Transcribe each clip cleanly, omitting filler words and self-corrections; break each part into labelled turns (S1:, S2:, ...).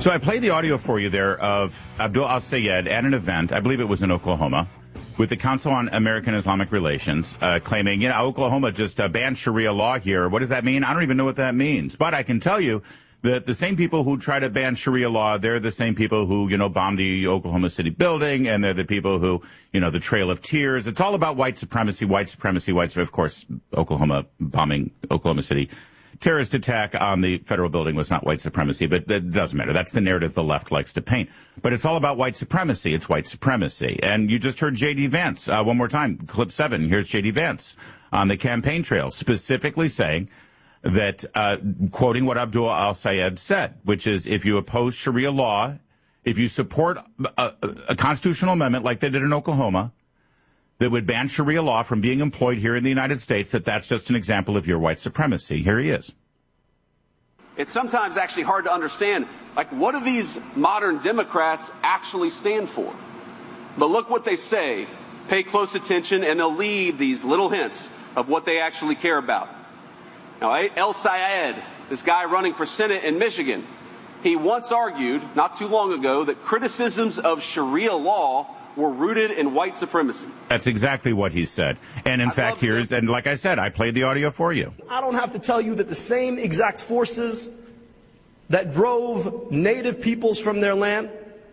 S1: So I played the audio for you there of Abdul al-Sayed at an event, I believe it was in Oklahoma, with the Council on American Islamic Relations, claiming, Oklahoma just banned Sharia law here. What does that mean? I don't even know what that means. But I can tell you that the same people who try to ban Sharia law, they're the same people who, bombed the Oklahoma City building, and they're the people who, the Trail of Tears. It's all about white supremacy, white supremacy, white supremacy. Of course, Oklahoma bombing Oklahoma City. Terrorist attack on the federal building was not white supremacy, but that doesn't matter. That's the narrative the left likes to paint. But it's all about white supremacy. It's white supremacy. And you just heard J.D. Vance, one more time, clip 7. Here's J.D. Vance on the campaign trail, specifically saying that, quoting what Abdul al-Sayed said, which is if you oppose Sharia law, if you support a constitutional amendment like they did in Oklahoma, that would ban Sharia law from being employed here in the United States, that's just an example of your white supremacy. Here he is.
S2: It's sometimes actually hard to understand, what do these modern Democrats actually stand for? But look what they say. Pay close attention, and they'll leave these little hints of what they actually care about. Now, el-Sayed, this guy running for Senate in Michigan, he once argued, not too long ago, that criticisms of Sharia law were rooted in white supremacy.
S1: That's exactly what he said. And in fact, and like I said, I played the audio for you.
S3: I don't have to tell you that the same exact forces that drove native peoples from their land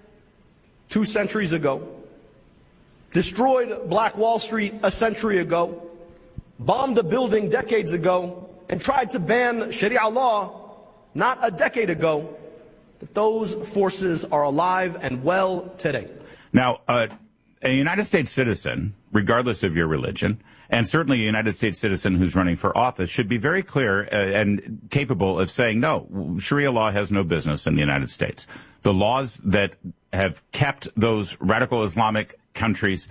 S3: 2 centuries ago, destroyed Black Wall Street a century ago, bombed a building decades ago, and tried to ban Sharia law not a decade ago, that those forces are alive and well today.
S1: Now, a United States citizen, regardless of your religion, and certainly a United States citizen who's running for office, should be very clear and capable of saying, no, Sharia law has no business in the United States. The laws that have kept those radical Islamic countries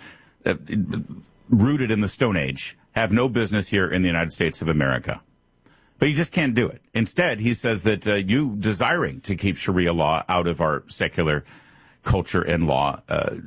S1: rooted in the Stone Age have no business here in the United States of America. But you just can't do it. Instead, he says that you desiring to keep Sharia law out of our secular culture and law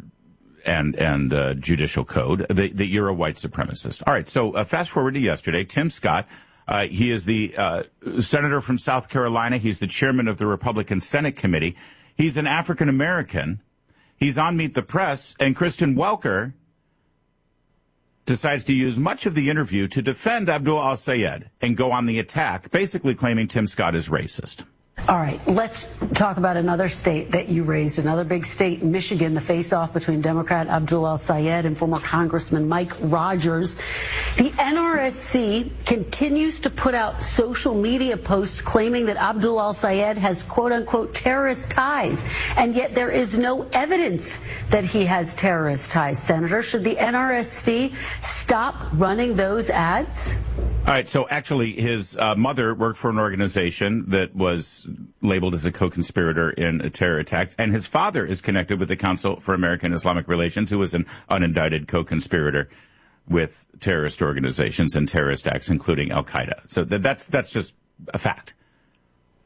S1: and judicial code, that you're a white supremacist. All right, so fast forward to yesterday. Tim Scott, he is the senator from South Carolina. He's the chairman of the Republican Senate Committee. He's an African-American. He's on Meet the Press, and Kristen Welker decides to use much of the interview to defend Abdul al-Sayed and go on the attack, basically claiming Tim Scott is racist.
S4: All right, let's talk about another state that you raised, another big state, Michigan, the face-off between Democrat Abdul al-Sayed and former Congressman Mike Rogers. The NRSC continues to put out social media posts claiming that Abdul al-Sayed has quote-unquote terrorist ties, and yet there is no evidence that he has terrorist ties. Senator, should the NRSC stop running those ads?
S1: All right, so actually his mother worked for an organization that was labeled as a co-conspirator in terror attacks, and his father is connected with the Council for American Islamic Relations, who was an unindicted co-conspirator with terrorist organizations and terrorist acts, including Al-Qaeda. So that's just a fact.